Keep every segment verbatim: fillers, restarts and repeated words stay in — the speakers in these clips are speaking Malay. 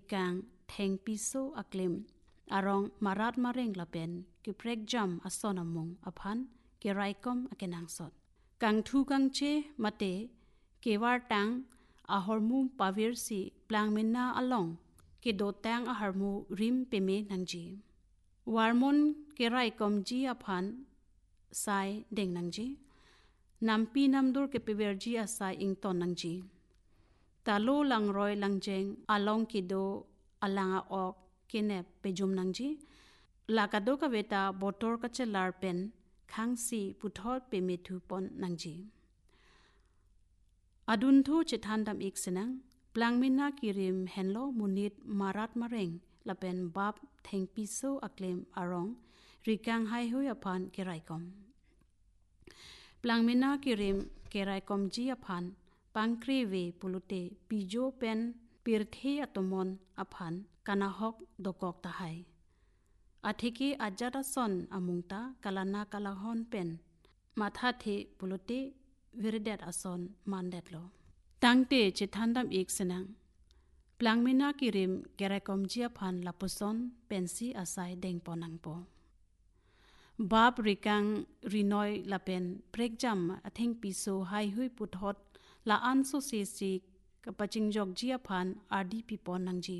rikang theng piso aklim arong marat mareng lapen ki prek jam asonamung aphan ki raikom akenang sot kang thu kang che mate kewar tang ahormu pavir si plangmena along ki do tang aharmu rim peme nangji warmon ki raikom ji aphan sai deng nangji nampi namdur ke peverji asai ington nangji talo langroy langjeng along kido alanga ok kinep pejum nangji lakado ka beta botor ka chelar pen khangsi puthot pe methu pon nangji adun thu chithandam ik senang plangmina kirim henlo munit marat mareng lapen bab theng piso aklem arong rikang hai hui aphan kiraikom plangmina kirim kiraikom ji aphan pangkri ve pulute pijo pen pirthe atomon aphan kanahok dokok tahai athiki ajada son amungta kalana kalahon pen matha the pulute virdet ason mandetlo tangte chithandam ik senang plangmina kirim kiraikom ji aphan lapuson pensi asai dengponangpo bab rikang rinoi lapen prekjam atheng piso hai hui puthot la anso se si kapaching jok ji aphan rdp pon nangji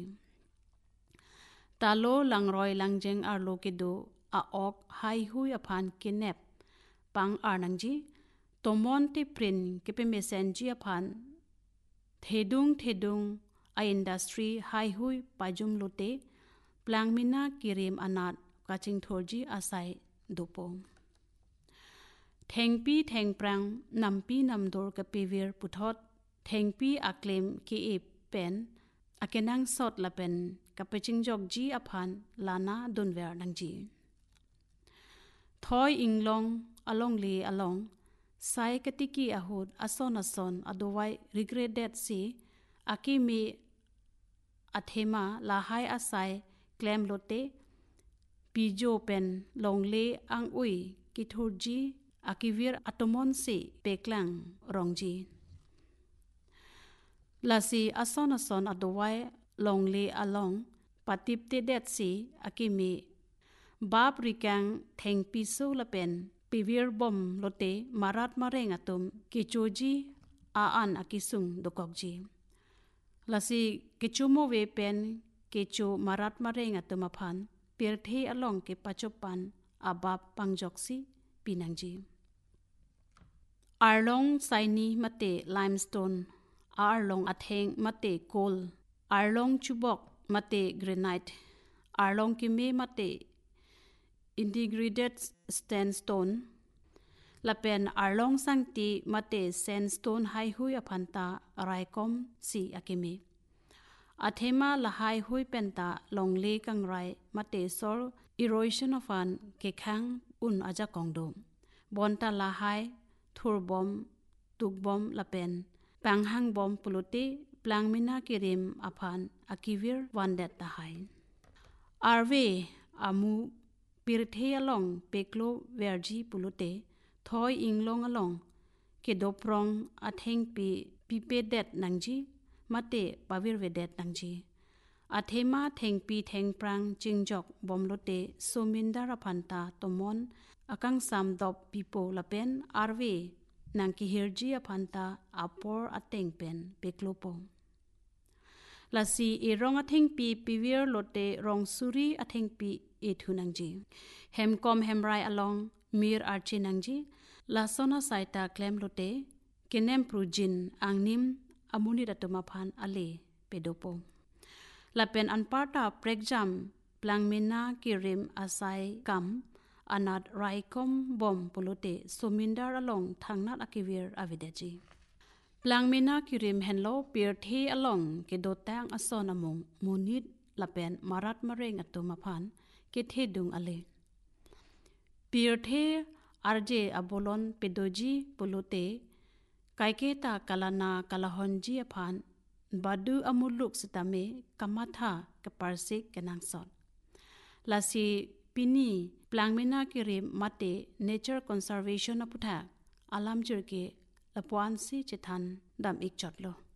talo langroi langjeng arlo kedo a ok hai hui aphan kinep pang ar nangji tomon te prin kepe mesen ji aphan thedung thedung a industry hai hui pajum lote plangmina kirim anat kaching thorji asai dopo thengpi thengprang nampi namdor ka pevir puthot thengpi aklem ke e pen akenang sot lapen kapaching jok ji aphan lana dunwer nangji thoi inglong along le along sai katiki ahud ason ason adowai regret that si akimi athema lahai asai claim lote pijo pen longle ang ui kithurji akivir atomon se peklang rongji lasi ason ason adowai longle along patip te det si akimi bab rikang theng piso lapen pivir bom lote marat mareng atum kichoji a an akisung dokokji lasi kichumo ve pen kecho marat mareng atum aphan pirthe along ke pachopan abab pangjoksi pinangji arlong saini mate limestone arlong atheng mate coal arlong chubok mate granite arlong kime mate integrated sandstone lapen arlong sangti mate sandstone hai hui aphanta raikom si akimi athema lahai hui penta longle kangrai mate sol erosion of an kekhang un aja kongdo bonta lahai thurbom tukbom lapen panghang bom pulute plangmina kirim aphan akivir wandet tahai arve amu pirthe along peklo verji pulute thoi inglong along kedoprong atheng pi pipedet nangji mate pavir vedet nangji athema thengpi thengprang chingjok bomlote somindara phanta tomon akang samdop pipo lapen arve nangki hirji aphanta apor ateng pen peklopo lasi erong atheng pi pivir lote rong suri atheng pi ethu nangji hemkom hemrai along mir archi nangji lasona saita claim lote kenem prujin angnim amuni datuma phan ale pedopo lapen anparta prekjam plangmena kirim asai kam anat raikom bom polote somindar along thangnat akivir avideji plangmena kirim henlo pirthe along ke dotang asonamung munit lapen marat mareng atuma phan ke thedung ale pirthe arje abolon pedoji polote kaiketa kalana kalahonji aphan badu amuluk sitame kamatha kaparsik kenangsot lasi pini plangmena kirim mate nature conservation aputha alam jirke lapuan si chithan dam ik chotlo